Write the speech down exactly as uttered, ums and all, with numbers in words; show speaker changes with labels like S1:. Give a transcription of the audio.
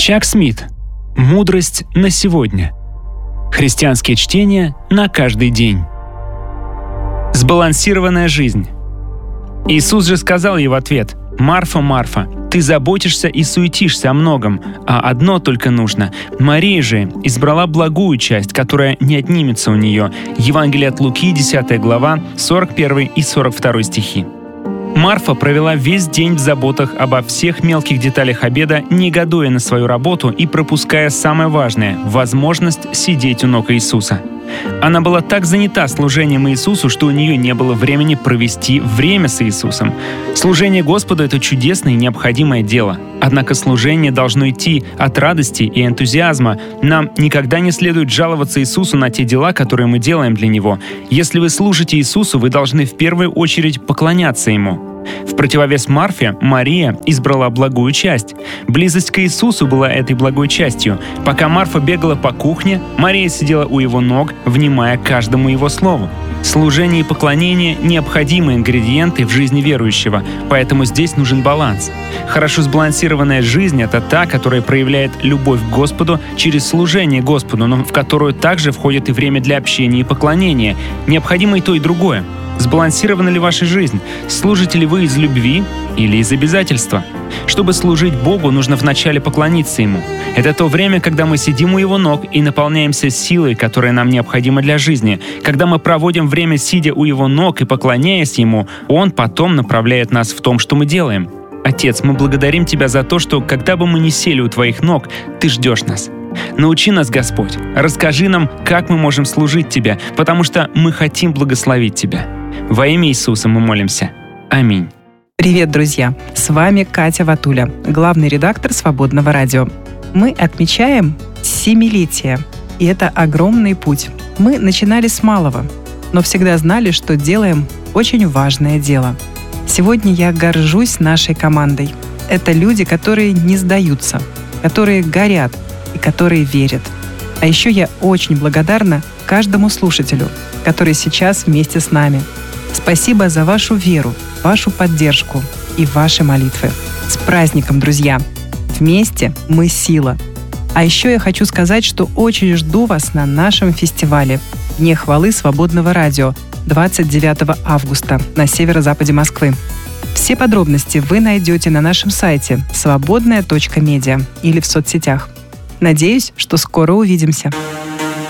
S1: Чак Смит. Мудрость на сегодня. Христианские чтения на каждый день. Сбалансированная жизнь. Иисус же сказал ей в ответ: «Марфа, Марфа, ты заботишься и суетишься о многом, а одно только нужно. Мария же избрала благую часть, которая не отнимется у нее». Евангелие от Луки, десятая глава, сорок первый и сорок второй стихи. Марфа провела весь день в заботах обо всех мелких деталях обеда, негодуя на свою работу и пропуская самое важное — возможность сидеть у ног Иисуса. Она была так занята служением Иисусу, что у нее не было времени провести время с Иисусом. Служение Господу — это чудесное и необходимое дело. Однако служение должно идти от радости и энтузиазма. Нам никогда не следует жаловаться Иисусу на те дела, которые мы делаем для Него. Если вы служите Иисусу, вы должны в первую очередь поклоняться Ему. В противовес Марфе, Мария избрала благую часть. Близость к Иисусу была этой благой частью. Пока Марфа бегала по кухне, Мария сидела у Его ног, внимая каждому Его слову. Служение и поклонение — необходимые ингредиенты в жизни верующего, поэтому здесь нужен баланс. Хорошо сбалансированная жизнь — это та, которая проявляет любовь к Господу через служение Господу, но в которую также входит и время для общения и поклонения. Необходимо и то, и другое. Сбалансирована ли ваша жизнь? Служите ли вы из любви или из обязательства? Чтобы служить Богу, нужно вначале поклониться Ему. Это то время, когда мы сидим у Его ног и наполняемся силой, которая нам необходима для жизни. Когда мы проводим время, сидя у Его ног и поклоняясь Ему, Он потом направляет нас в том, что мы делаем. Отец, мы благодарим Тебя за то, что, когда бы мы ни сели у Твоих ног, Ты ждешь нас. Научи нас, Господь. Расскажи нам, как мы можем служить Тебе, потому что мы хотим благословить Тебя. Во имя Иисуса мы молимся. Аминь.
S2: Привет, друзья! С вами Катя Ватуля, главный редактор «Свободного радио». Мы отмечаем семилетие, и это огромный путь. Мы начинали с малого, но всегда знали, что делаем очень важное дело. Сегодня я горжусь нашей командой. Это люди, которые не сдаются, которые горят и которые верят. А еще я очень благодарна каждому слушателю, который сейчас вместе с нами. Спасибо за вашу веру, вашу поддержку и ваши молитвы. С праздником, друзья! Вместе мы сила. А еще я хочу сказать, что очень жду вас на нашем фестивале «Дне хвалы Свободного радио» двадцать девятого августа на северо-западе Москвы. Все подробности вы найдете на нашем сайте свободная точка медиа или в соцсетях. Надеюсь, что скоро увидимся.